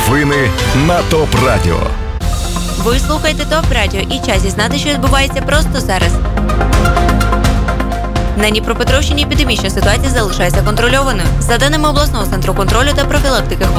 Новини на ТОП Радіо. Ви слухаєте ТОП Радіо і час дізнати, що відбувається просто зараз. На Дніпропетровщині епідемічна ситуація залишається контрольованою. За даними обласного центру контролю та профілактики